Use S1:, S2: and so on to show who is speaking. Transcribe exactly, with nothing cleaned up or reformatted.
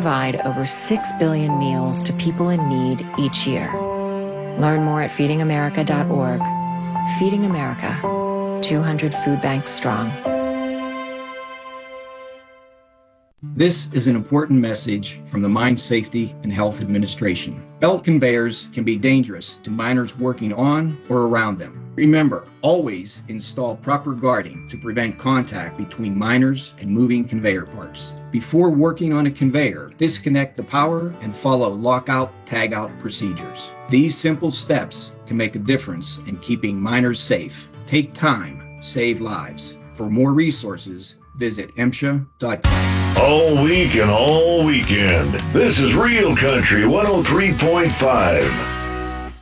S1: provide over six billion meals to people in need each year. Learn more at feeding america dot org. Feeding America, two hundred food banks strong.
S2: This is an important message from the Mine Safety and Health Administration. Belt conveyors can be dangerous to miners working on or around them. Remember, always install proper guarding to prevent contact between miners and moving conveyor parts. Before working on a conveyor, disconnect the power and follow lockout, tagout procedures. These simple steps can make a difference in keeping miners safe. Take time, save lives. For more resources, visit M S H A dot com.
S3: All week and all weekend. This is Real Country one oh three point five.